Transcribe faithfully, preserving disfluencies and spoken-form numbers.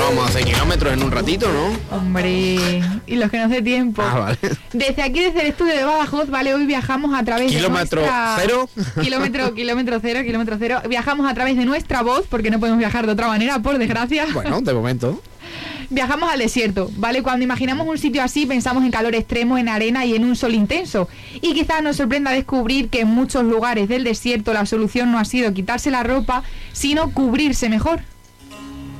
vamos a hacer kilómetros en un ratito, ¿no? Hombre, y los que no hace tiempo. Ah, vale. Desde aquí, desde el estudio de Badajoz, vale, hoy viajamos a través ¿Kilómetro de nuestra... cero? Kilómetro, kilómetro cero, kilómetro cero. Viajamos a través de nuestra voz, porque no podemos viajar de otra manera, por desgracia. Bueno, de momento. Viajamos al desierto, ¿vale? Cuando imaginamos un sitio así, pensamos en calor extremo, en arena y en un sol intenso. Y quizás nos sorprenda descubrir que en muchos lugares del desierto la solución no ha sido quitarse la ropa, sino cubrirse mejor.